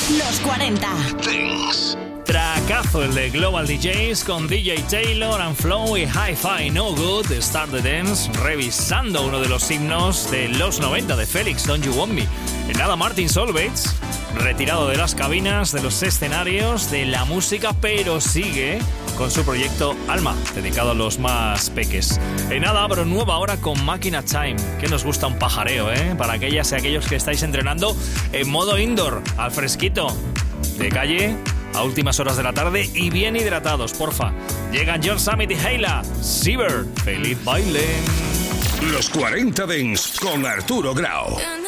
Los 40 Dance. Tracazo el de Global DJs con DJ Taylor and Flow y Hi-Fi No Good de Start the Dance, revisando uno de los himnos de los 90 de Félix, Don't You Want Me. En nada, Martin Solveig, retirado de las cabinas, de los escenarios, de la música, pero sigue con su proyecto Alma, dedicado a los más peques. En nada, abro nueva hora con Máquina Time, que nos gusta un pajareo, para aquellas y aquellos que estáis entrenando en modo indoor, al fresquito, de calle, a últimas horas de la tarde y bien hidratados, porfa. Llegan John Summit y Hayla, Siever, feliz baile. Los 40 Dance con Arturo Grau.